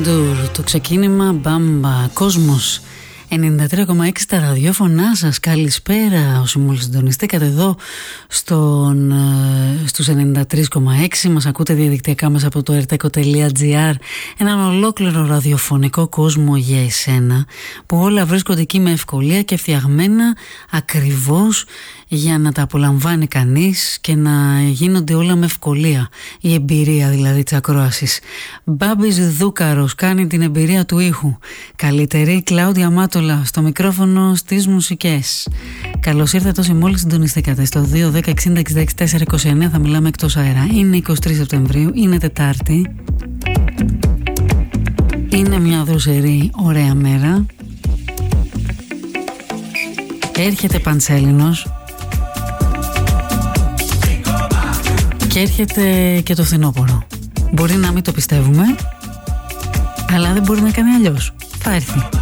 Το ξεκίνημα Μπάμπα, Κόσμος 93,6 στα ραδιόφωνά σας. Καλησπέρα όσοι μόλις συντονιστήκατε εδώ στους 93,6. Μας ακούτε διαδικτυακά μέσα από το erteco.gr, έναν ολόκληρο ραδιοφωνικό κόσμο για εσένα, που όλα βρίσκονται εκεί με ευκολία και φτιαγμένα ακριβώς για να τα απολαμβάνει κανείς και να γίνονται όλα με ευκολία. Η εμπειρία δηλαδή της ακρόασης. Μπάμπης Δούκαρος κάνει την εμπειρία του ήχου. Καλύτερη Κλάουδια Μάτολα στο μικρόφωνο, στις μουσικές. Καλώς ήρθατε όσοι μόλις συντονιστήκατε στο 2-10-60-66-429. Θα μιλάμε εκτός αέρα. Είναι 23 Σεπτεμβρίου, είναι Τετάρτη. Είναι μια δροσερή ωραία μέρα. Έρχεται Παντσέλινος. Και έρχεται και το φθινόπωρο. Μπορεί να μην το πιστεύουμε, αλλά δεν μπορεί να κάνει αλλιώς. Θα έρθει.